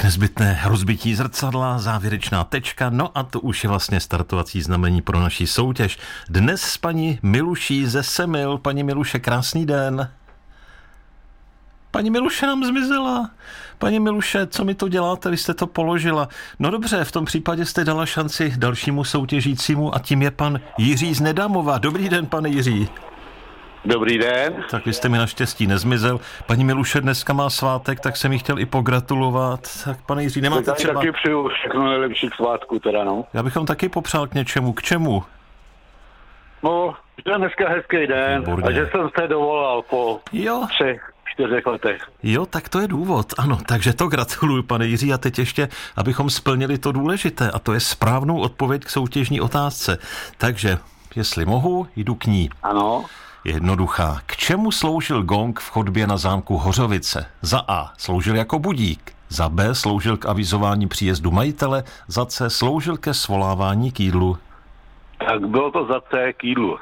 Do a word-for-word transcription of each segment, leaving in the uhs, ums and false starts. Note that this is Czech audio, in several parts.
tak nezbytné rozbití zrcadla, závěrečná tečka, no a to už je vlastně startovací znamení pro naší soutěž. Dnes s paní Miluší ze Semil. Paní Miluše, krásný den. Paní Miluše nám zmizela. Paní Miluše, co mi to děláte? Vy jste to položila. No dobře, v tom případě jste dala šanci dalšímu soutěžícímu a tím je pan Jiří z Nedamova. Dobrý den, pane Jiří. Dobrý den. Tak vy jste mi naštěstí nezmizel. Paní Miluše dneska má svátek, tak jsem jí chtěl i pogratulovat. Tak pane Jiří, nemáte tak třeba... taky přeju všechno nejlepší k svátku teda, no. Já bych vám taky popřál k něčemu. K čemu? No, že je dneska hezký den. Výborně. A že jsem se dovolal po Jo. třech, čtyřech letech. Jo, tak to je důvod. Ano, takže to gratuluju, pane Jiří. A teď ještě, abychom splnili to důležité, a to je správnou odpověď k soutěžní otázce. Takže, jestli mohu, jdu k ní. Ano. Je jednoduchá. K čemu sloužil gong v chodbě na zámku Hořovice? Za A. Sloužil jako budík. Za B. Sloužil k avizování příjezdu majitele. Za C. Sloužil ke svolávání k jídlu. Tak bylo to za C k jídlu.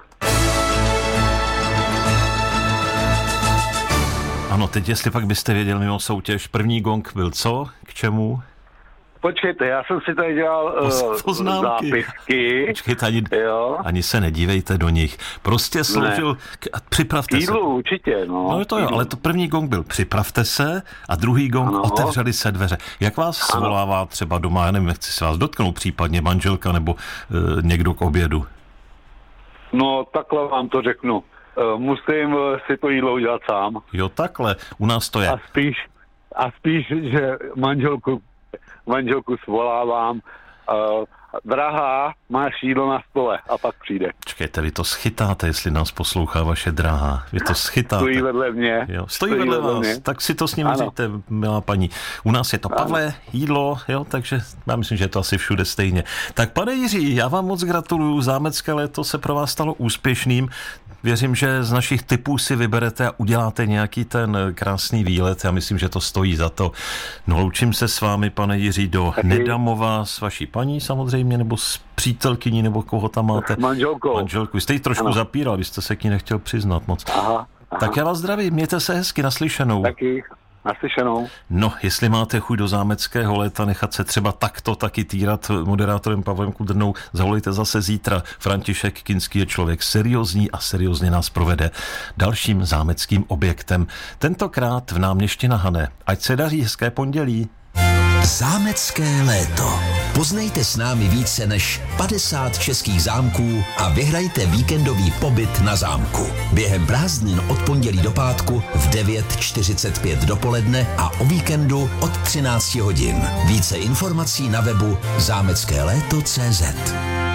Ano, teď jestli pak byste věděl mimo soutěž, první gong byl co? K čemu? Počkejte, já jsem si tady dělal uh, poznámky. zápisky. Počkejte, ani, jo. ani se nedívejte do nich. Prostě sloužil... K, připravte jídlu, se. určitě, no. No to jo, ale to první gong byl připravte se a druhý gong ano. Otevřeli se dveře. Jak vás ano. svolává třeba doma, já nevím, chci se vás dotknout, případně manželka nebo e, někdo k obědu? No takhle vám to řeknu. E, musím si to jídlo udělat sám. Jo, takhle. U nás to je. A spíš, a spíš že manželku manželku svolávám, uh, drahá, máš jídlo na stole a pak přijde. Čekejte, vy to schytáte, jestli nás poslouchá vaše drahá. Vy to schytáte. Stojí vedle mě. Jo, stojí, stojí vedle, vedle vás, mě. Tak si to s ním říjte, milá paní. U nás je to Pavle, ano. jídlo, jo, takže já myslím, že je to asi všude stejně. Tak pane Jiří, já vám moc gratuluju, zámecké léto se pro vás stalo úspěšným. Věřím, že z našich tipů si vyberete a uděláte nějaký ten krásný výlet. Já myslím, že to stojí za to. No, loučím se s vámi, pane Jiří, do Taky. Nedamova s vaší paní samozřejmě, nebo s přítelkyní, nebo koho tam máte? Manželkou. Manželku. Vy jste ji trošku ano. zapíral, vy jste se k ní nechtěl přiznat moc. Aha, aha. Tak já vás zdravím, mějte se hezky, naslyšenou. Taky. Naslyšenou. No, jestli máte chuť do zámeckého léta nechat se třeba takto taky týrat moderátorem Pavlem Kudrnou, zavolejte zase zítra. František Kinský je člověk seriózní a seriózně nás provede dalším zámeckým objektem. Tentokrát v Náměště na Hané. Ať se daří, hezké pondělí. Zámecké léto. Poznejte s námi více než padesát českých zámků a vyhrajte víkendový pobyt na zámku. Během prázdnin od pondělí do pátku v devět čtyřicet pět dopoledne a o víkendu od třináct hodin. Více informací na webu zámecké léto tečka cé zet.